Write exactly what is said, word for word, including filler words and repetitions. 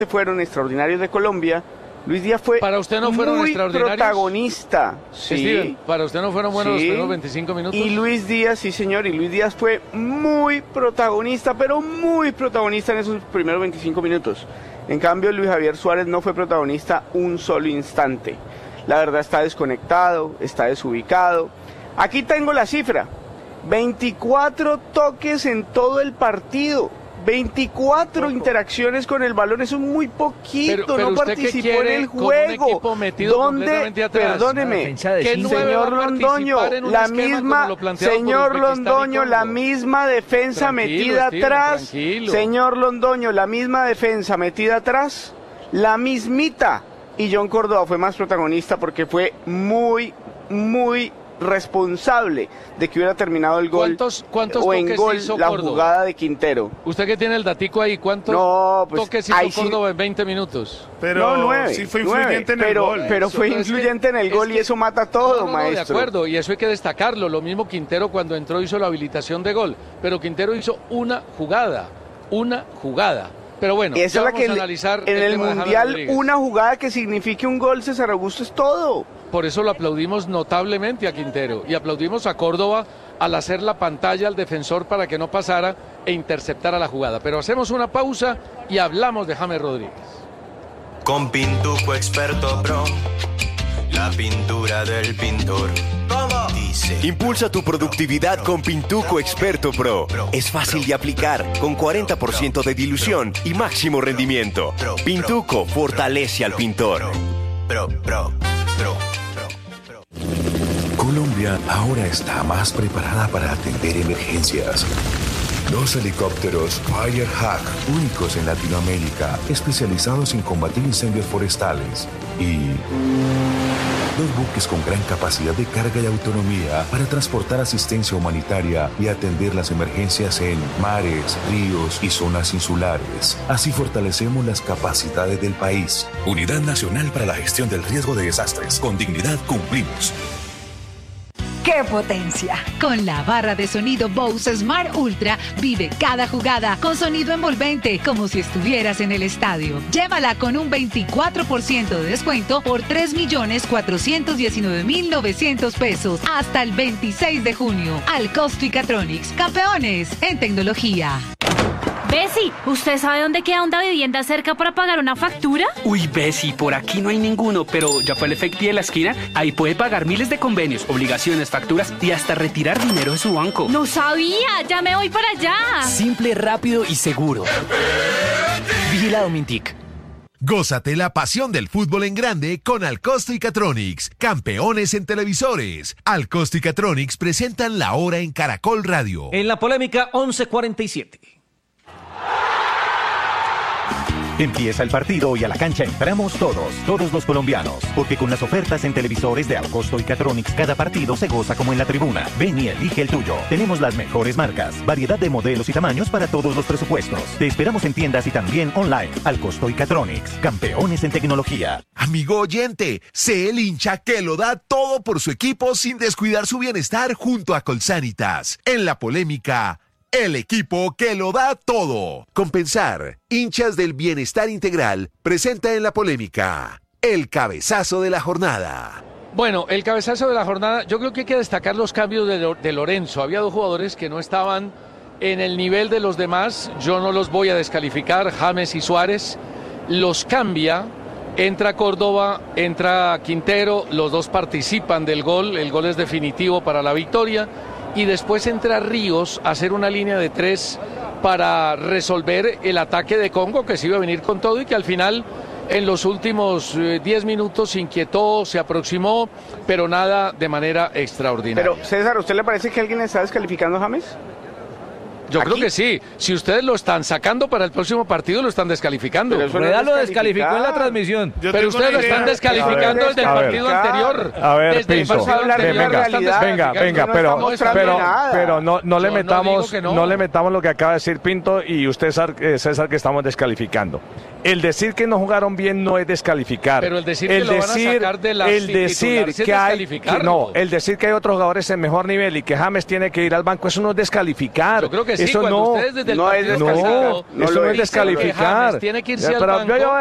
fueron extraordinarios de Colombia, Luis Díaz fue para usted no fueron muy extraordinarios, protagonista. Sí. Steven, para usted no fueron buenos sí. los primeros veinticinco minutos. Y Luis Díaz, sí señor, y Luis Díaz fue muy protagonista, pero muy protagonista en esos primeros veinticinco minutos. En cambio, Luis Javier Suárez no fue protagonista un solo instante. La verdad está desconectado, está desubicado. Aquí tengo la cifra, veinticuatro toques en todo el partido. veinticuatro Poco. interacciones con el balón, eso es muy poquito, pero, pero no participó en el juego. ¿Dónde? Perdóneme, señor Londoño, la misma, señor Londoño, la misma defensa tranquilo, metida Steven, atrás, tranquilo. Señor Londoño, la misma defensa metida atrás, la mismita. Y John Córdoba fue más protagonista porque fue muy, muy responsable de que hubiera terminado el gol ¿Cuántos, cuántos o en gol hizo la Córdoba? Jugada de Quintero. Usted que tiene el datico ahí, ¿cuántos no, pues, toques hizo Córdoba sí, en veinte minutos? Pero no, nueve, sí fue influyente nueve, en el pero, gol. Pero fue influyente en el gol que, y eso mata todo, no, no, maestro. No, de acuerdo, y eso hay que destacarlo. Lo mismo Quintero cuando entró hizo la habilitación de gol, pero Quintero hizo una jugada, una jugada. Pero bueno, esa ya es la vamos que a analizar en el, el Mundial una jugada que signifique un gol, César Augusto, es todo. Por eso lo aplaudimos notablemente a Quintero y aplaudimos a Córdoba al hacer la pantalla al defensor para que no pasara e interceptara la jugada. Pero hacemos una pausa y hablamos de James Rodríguez. Con Pintuco Experto Pro, la pintura del pintor. ¿Cómo? Dice. Impulsa tu productividad con Pintuco Experto Pro. Es fácil de aplicar, con cuarenta por ciento de dilución y máximo rendimiento. Pintuco fortalece al pintor. Pro, pro, pro. Colombia ahora está más preparada para atender emergencias. Dos helicópteros Firehawk, únicos en Latinoamérica, especializados en combatir incendios forestales. Y dos buques con gran capacidad de carga y autonomía para transportar asistencia humanitaria y atender las emergencias en mares, ríos y zonas insulares. Así fortalecemos las capacidades del país. Unidad Nacional para la Gestión del Riesgo de Desastres. Con dignidad cumplimos. ¡Qué potencia! Con la barra de sonido Bose Smart Ultra, vive cada jugada con sonido envolvente, como si estuvieras en el estadio. Llévala con un veinticuatro por ciento de descuento por tres millones cuatrocientos diecinueve mil novecientos pesos hasta el veintiséis de junio. Al Costo y Catronics, campeones en tecnología. Bessie, ¿usted sabe dónde queda una vivienda cerca para pagar una factura? Uy, Bessie, por aquí no hay ninguno, pero ya fue el Efecti de la esquina. Ahí puede pagar miles de convenios, obligaciones, facturas y hasta retirar dinero de su banco. ¡No sabía! ¡Ya me voy para allá! Simple, rápido y seguro. Vigilado Mintic. Gózate la pasión del fútbol en grande con Alcosto y Catronics, campeones en televisores. Alcosto y Catronics presentan La Hora en Caracol Radio. En la polémica once cuarenta y siete. Empieza el partido y a la cancha entramos todos, todos los colombianos, porque con las ofertas en televisores de Alcosto y Catronics cada partido se goza como en la tribuna. Ven y elige el tuyo. Tenemos las mejores marcas, variedad de modelos y tamaños para todos los presupuestos. Te esperamos en tiendas y también online. Alcosto y Catronics, campeones en tecnología. Amigo oyente, sé el hincha que lo da todo por su equipo sin descuidar su bienestar junto a Colsanitas. En la polémica, el equipo que lo da todo. Compensar, hinchas del bienestar integral, presenta en la polémica el cabezazo de la jornada. Bueno, el cabezazo de la jornada, yo creo que hay que destacar los cambios de, de Lorenzo. Había dos jugadores que no estaban en el nivel de los demás. Yo no los voy a descalificar, James y Suárez. Los cambia, entra Córdoba, entra Quintero, los dos participan del gol. El gol es definitivo para la victoria. Y después entra Ríos a hacer una línea de tres para resolver el ataque de Congo, que se iba a venir con todo y que al final en los últimos diez minutos se inquietó, se aproximó, pero nada de manera extraordinaria. Pero César, ¿a usted le parece que alguien está descalificando a James? Yo ¿Aquí? creo que sí. Si ustedes lo están sacando para el próximo partido, lo están descalificando. Pero Rueda lo descalificó en la transmisión. Yo pero ustedes lo están descalificando desde el partido anterior. A ver, desde Pinto, el partido anterior, venga, venga, venga, no pero, pero, pero no, no le Yo metamos, no, no. no le metamos lo que acaba de decir Pinto y usted, César, que estamos descalificando. El decir que no jugaron bien no es descalificar. Pero el decir el que decir, lo van a sacar de la el decir que hay, que no, el decir que hay otros jugadores en mejor nivel y que James tiene que ir al banco, eso no es descalificar. Yo creo que sí, eso cuando no, ustedes desde el no partido es descalificar. pasado No, eso no es dicen que descalificar. James tiene que irse Ya, al pero banco. yo- yo-